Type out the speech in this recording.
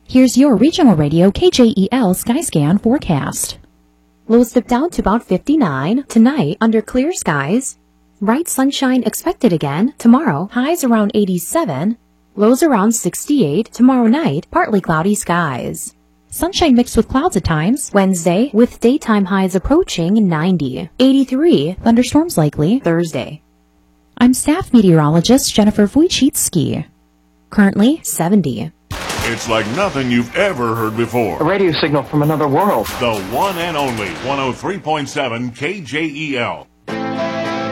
Here's your regional radio KJEL Skyscan forecast. Lows dip down to about 59 tonight under clear skies. Bright sunshine expected again tomorrow, highs around 87, lows around 68. Tomorrow night, partly cloudy skies. Sunshine mixed with clouds at times. Wednesday, with daytime highs approaching 90. 83, thunderstorms likely Thursday. I'm staff meteorologist Jennifer Wojcicki. Currently 70. It's like nothing you've ever heard before. A radio signal from another world. The one and only 103.7 KJEL.